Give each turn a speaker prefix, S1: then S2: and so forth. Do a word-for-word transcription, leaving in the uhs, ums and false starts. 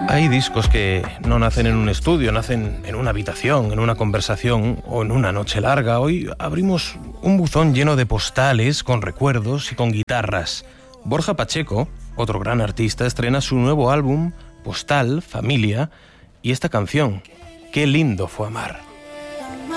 S1: Hay discos que no nacen en un estudio, nacen en una habitación, en una conversación o en una noche larga. Hoy abrimos un buzón lleno de postales, con recuerdos y con guitarras. Borja Pacheco, otro gran artista, estrena su nuevo álbum, Postal, Familia, y esta canción, Qué lindo fue amar.